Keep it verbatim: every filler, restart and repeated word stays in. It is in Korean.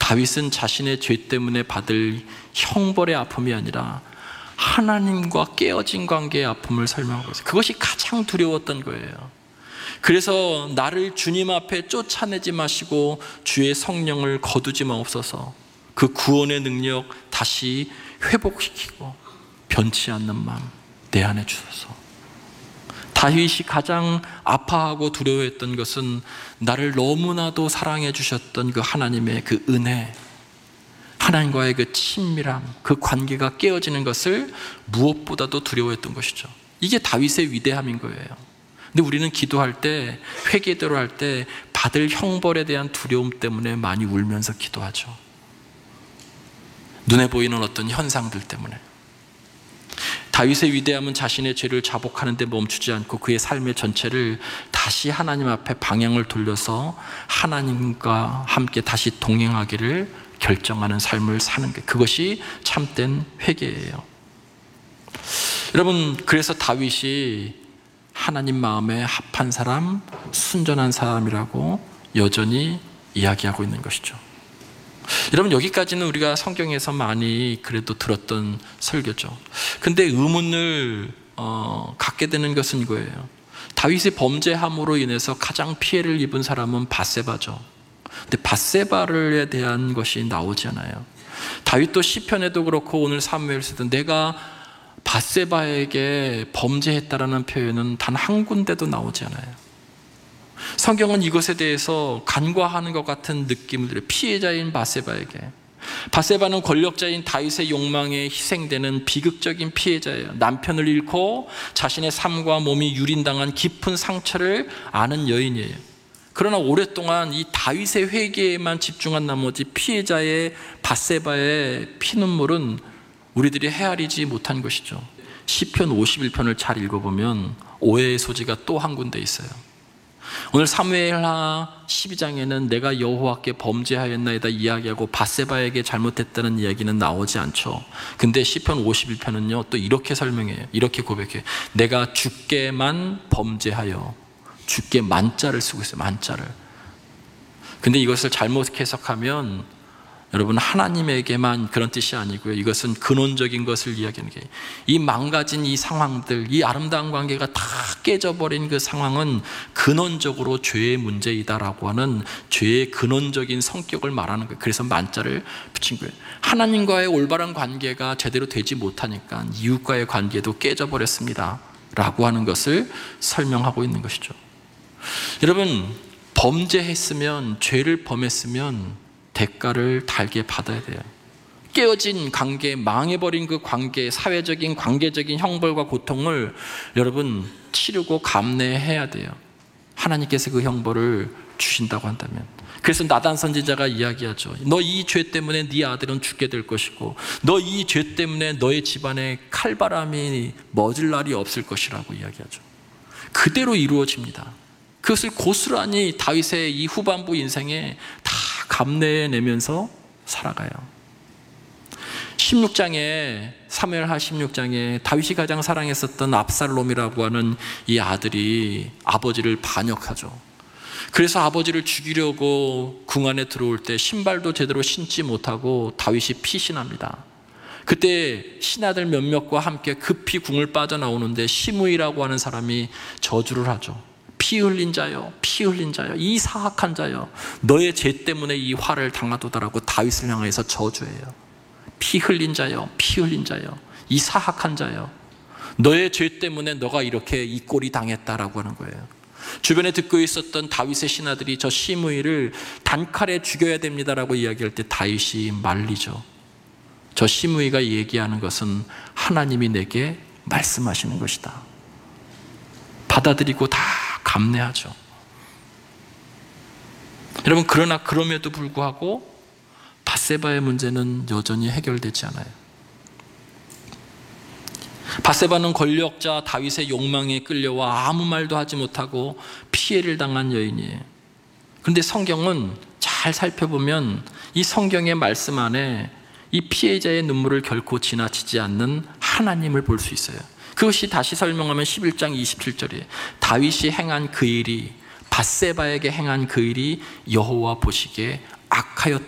다윗은 자신의 죄 때문에 받을 형벌의 아픔이 아니라 하나님과 깨어진 관계의 아픔을 설명하고 있어요. 그것이 가장 두려웠던 거예요. 그래서 나를 주님 앞에 쫓아내지 마시고 주의 성령을 거두지 마옵소서. 그 구원의 능력 다시 회복시키고 변치 않는 마음 내 안에 주소서. 다윗이 가장 아파하고 두려워했던 것은 나를 너무나도 사랑해 주셨던 그 하나님의 그 은혜, 하나님과의 그 친밀함, 그 관계가 깨어지는 것을 무엇보다도 두려워했던 것이죠. 이게 다윗의 위대함인 거예요. 근데 우리는 기도할 때, 회개대로 할 때 받을 형벌에 대한 두려움 때문에 많이 울면서 기도하죠. 눈에 보이는 어떤 현상들 때문에. 다윗의 위대함은 자신의 죄를 자복하는 데 멈추지 않고 그의 삶의 전체를 다시 하나님 앞에 방향을 돌려서 하나님과 함께 다시 동행하기를 결정하는 삶을 사는 게, 그것이 참된 회개예요. 여러분, 그래서 다윗이 하나님 마음에 합한 사람, 순전한 사람이라고 여전히 이야기하고 있는 것이죠. 여러분, 여기까지는 우리가 성경에서 많이 그래도 들었던 설교죠. 근데 의문을 어, 갖게 되는 것은 이거예요. 다윗의 범죄함으로 인해서 가장 피해를 입은 사람은 밧세바죠. 근데 밧세바에 대한 것이 나오지 않아요. 다윗도 시편에도 그렇고 오늘 사무엘서도 내가 밧세바에게 범죄했다라는 표현은 단 한 군데도 나오지 않아요. 성경은 이것에 대해서 간과하는 것 같은 느낌을 들어요. 피해자인 밧세바에게. 밧세바는 권력자인 다윗의 욕망에 희생되는 비극적인 피해자예요. 남편을 잃고 자신의 삶과 몸이 유린당한 깊은 상처를 아는 여인이에요. 그러나 오랫동안 이 다윗의 회개에만 집중한 나머지 피해자의 밧세바의 피눈물은 우리들이 헤아리지 못한 것이죠. 시편 오십일 편을 잘 읽어보면 오해의 소지가 또 한 군데 있어요. 오늘 사무엘하 십이 장에는 내가 여호와께 범죄하였나이다 이야기하고 밧세바에게 잘못했다는 이야기는 나오지 않죠. 근데 시편 오십일 편은요 또 이렇게 설명해요. 이렇게 고백해요. 내가 주께만 범죄하여, 주께 만자를 쓰고 있어요. 만자를. 근데 이것을 잘못 해석하면 여러분, 하나님에게만 그런 뜻이 아니고요, 이것은 근원적인 것을 이야기하는 게, 이 망가진 이 상황들, 이 아름다운 관계가 다 깨져버린 그 상황은 근원적으로 죄의 문제이다라고 하는 죄의 근원적인 성격을 말하는 거예요. 그래서 만자를 붙인 거예요. 하나님과의 올바른 관계가 제대로 되지 못하니까 이웃과의 관계도 깨져버렸습니다 라고 하는 것을 설명하고 있는 것이죠. 여러분, 범죄했으면, 죄를 범했으면 대가를 달게 받아야 돼요. 깨어진 관계, 망해버린 그 관계, 사회적인 관계적인 형벌과 고통을 여러분 치르고 감내해야 돼요. 하나님께서 그 형벌을 주신다고 한다면. 그래서 나단 선지자가 이야기하죠. 너 이 죄 때문에 네 아들은 죽게 될 것이고, 너 이 죄 때문에 너의 집안에 칼바람이 멎을 날이 없을 것이라고 이야기하죠. 그대로 이루어집니다. 그것을 고스란히 다윗의 이 후반부 인생에 다 감내내면서 살아가요. 십육 장에, 사무엘하 십육 장에 다윗이 가장 사랑했었던 압살롬이라고 하는 이 아들이 아버지를 반역하죠. 그래서 아버지를 죽이려고 궁 안에 들어올 때 신발도 제대로 신지 못하고 다윗이 피신합니다. 그때 신하들 몇몇과 함께 급히 궁을 빠져나오는데 시므이라고 하는 사람이 저주를 하죠. 피 흘린 자여, 피 흘린 자여, 이 사악한 자여, 너의 죄 때문에 이 화를 당하도다라고 다윗을 향해서 저주해요. 피 흘린 자여, 피 흘린 자여, 이 사악한 자여, 너의 죄 때문에 너가 이렇게 이 꼴이 당했다라고 하는 거예요. 주변에 듣고 있었던 다윗의 신하들이 저 시므이를 단칼에 죽여야 됩니다라고 이야기할 때 다윗이 말리죠. 저 시므이가 얘기하는 것은 하나님이 내게 말씀하시는 것이다. 받아들이고 다 감내하죠. 여러분, 그러나 그럼에도 불구하고 밧세바의 문제는 여전히 해결되지 않아요. 밧세바는 권력자 다윗의 욕망에 끌려와 아무 말도 하지 못하고 피해를 당한 여인이에요. 그런데 성경은 잘 살펴보면 이 성경의 말씀 안에 이 피해자의 눈물을 결코 지나치지 않는 하나님을 볼 수 있어요. 그것이 다시 설명하면 십일 장 이십칠 절이에요. 다윗이 행한 그 일이, 밧세바에게 행한 그 일이 여호와 보시기에 악하였다.